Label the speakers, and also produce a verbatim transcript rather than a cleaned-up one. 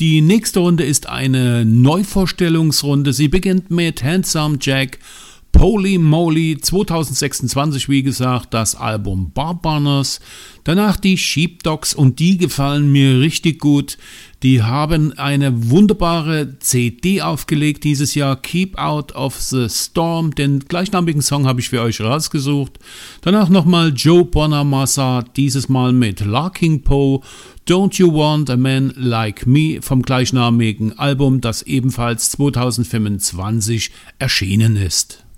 Speaker 1: Die nächste Runde ist eine Neuvorstellungsrunde. Sie beginnt mit Handsome Jack, Holy Moly, zwanzig sechsundzwanzig, wie gesagt, das Album Barbanners. Danach die Sheepdogs und die gefallen mir richtig gut. Die haben eine wunderbare C D aufgelegt dieses Jahr, Keep Out of the Storm. Den gleichnamigen Song habe ich für euch rausgesucht. Danach nochmal Joe Bonamassa, dieses Mal mit Larking Poe. Don't You Want a Man Like Me vom gleichnamigen Album, das ebenfalls zwanzig fünfundzwanzig erschienen ist.